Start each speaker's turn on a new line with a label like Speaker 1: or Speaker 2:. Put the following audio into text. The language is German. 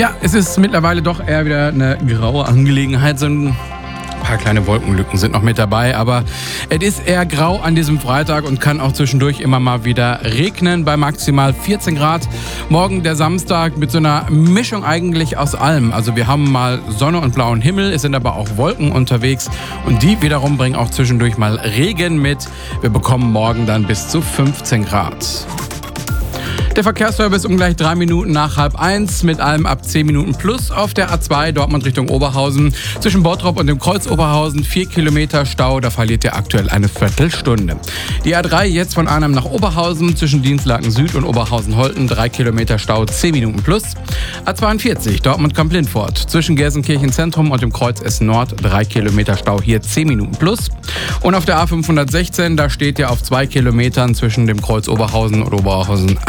Speaker 1: Ja, es ist mittlerweile doch eher wieder eine graue Angelegenheit. So ein paar kleine Wolkenlücken sind noch mit dabei, aber es ist eher grau an diesem Freitag und kann auch zwischendurch immer mal wieder regnen bei maximal 14 Grad. Morgen der Samstag mit so einer Mischung eigentlich aus allem. Also wir haben mal Sonne und blauen Himmel, es sind aber auch Wolken unterwegs und die wiederum bringen auch zwischendurch mal Regen mit. Wir bekommen morgen dann bis zu 15 Grad. Der Verkehrsservice um gleich 3 Minuten nach 12:30 mit allem ab 10 Minuten plus auf der A2 Dortmund Richtung Oberhausen. Zwischen Bottrop und dem Kreuz Oberhausen 4 Kilometer Stau, da verliert ihr aktuell eine Viertelstunde. Die A3 jetzt von Arnhem nach Oberhausen zwischen Dienstlaken Süd und Oberhausen-Holten 3 Kilometer Stau, 10 Minuten plus. A42 Dortmund-Kamp-Lindfort zwischen Gelsenkirchen Zentrum und dem Kreuz Essen Nord 3 Kilometer Stau, hier 10 Minuten plus. Und auf der A516, da steht ihr auf 2 Kilometern zwischen dem Kreuz Oberhausen und Oberhausen